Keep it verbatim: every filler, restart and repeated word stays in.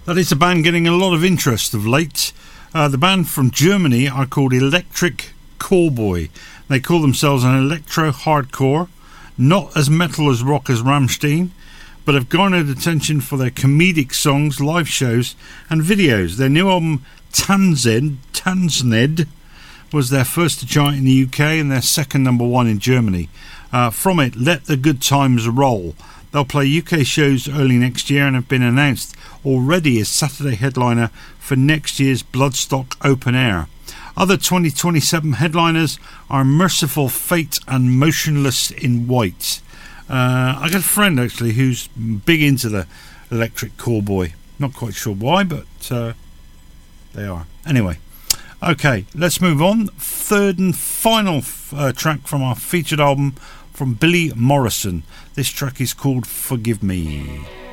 That is a band getting a lot of interest of late. Uh, the band from Germany are called Electric Callboy. They call themselves an electro-hardcore, not as metal as rock as Rammstein, but have garnered attention for their comedic songs, live shows and videos. Their new album Tanzed, Tanzned was their first to chart in the U K and their second number one in Germany. Uh, from it, Let the Good Times Roll. They'll play U K shows early next year and have been announced already as Saturday headliner for next year's Bloodstock Open Air. Other twenty twenty-seven headliners are Merciful Fate and Motionless in White. Uh, I got a friend actually who's big into the Electric Callboy. Not quite sure why, but uh, they are. Anyway, okay, let's move on. Third and final uh, track from our featured album from Billy Morrison. This track is called Forgive Me.